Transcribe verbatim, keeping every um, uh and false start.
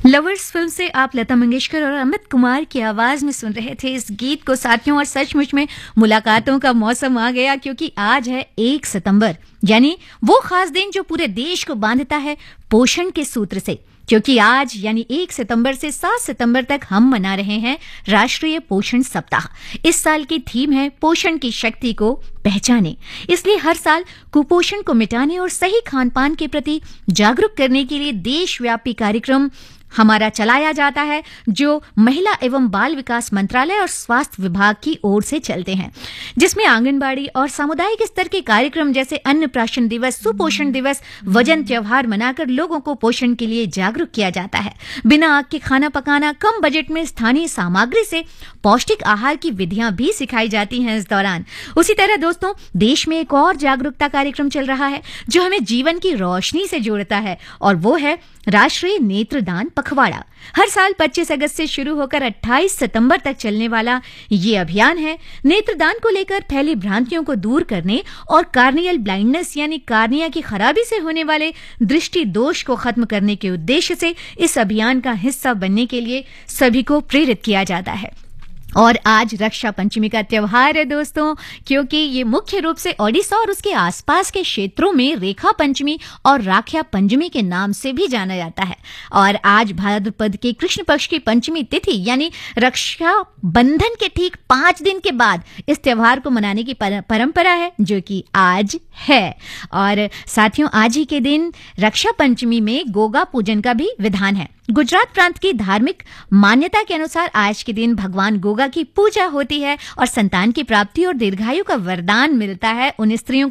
Lovers film से आप लता मंगेशकर और अमित कुमार की आवाज में सुन रहे थे इस गीत को साथियों। और सचमुच में मुलाकातों का मौसम आ गया, क्योंकि आज है एक सितंबर, यानी वो खास दिन जो पूरे देश को बांधता है पोषण के सूत्र से। क्योंकि आज यानी एक सितंबर से सात सितंबर तक हम मना रहे हैं राष्ट्रीय पोषण सप्ताह। इस साल की थीम है पोषण की शक्ति को पहचाने। इसलिए हर साल कुपोषण को मिटाने और सही खान पान के प्रति जागरूक करने के लिए देशव्यापी कार्यक्रम हमारा चलाया जाता है, जो महिला एवं बाल विकास मंत्रालय और स्वास्थ्य विभाग की ओर से चलते हैं, जिसमें आंगनबाड़ी और सामुदायिक स्तर के कार्यक्रम जैसे अन्नप्राशन दिवस, सुपोषण दिवस, वजन त्योहार मनाकर लोगों को पोषण के लिए जागरूक किया जाता है। बिना आग के खाना पकाना, कम बजट में स्थानीय सामग्री से पौष्टिक आहार की विधियां भी सिखाई जाती हैं इस दौरान। उसी तरह दोस्तों, देश में एक और जागरूकता कार्यक्रम चल रहा है जो हमें जीवन की रोशनी से जोड़ता है, और वो है राष्ट्रीय नेत्रदान पखवाड़ा। हर साल पच्चीस अगस्त से शुरू होकर अट्ठाईस सितंबर तक चलने वाला ये अभियान है नेत्रदान को लेकर फैली भ्रांतियों को दूर करने और कार्नियल ब्लाइंडनेस यानी कार्निया की खराबी से होने वाले दृष्टि दोष को खत्म करने के उद्देश्य से इस अभियान का हिस्सा बनने के लिए सभी को प्रेरित किया जाता है। और आज रक्षा पंचमी का त्योहार है दोस्तों, क्योंकि ये मुख्य रूप से ओडिशा और उसके आसपास के क्षेत्रों में रेखा पंचमी और राखिया पंचमी के नाम से भी जाना जाता है। और आज भाद्रपद के कृष्ण पक्ष की पंचमी तिथि यानी रक्षा बंधन के ठीक पांच दिन के बाद इस त्योहार को मनाने की परंपरा है, जो कि आज है। और साथियों, आज ही के दिन रक्षा पंचमी में गोगा पूजन का भी विधान है। गुजरात प्रांत की धार्मिक मान्यता के अनुसार आज के दिन भगवान गोगा की पूजा होती है और संतान की प्राप्ति और दीर्घायु का वरदान मिलता है उन स्त्रियों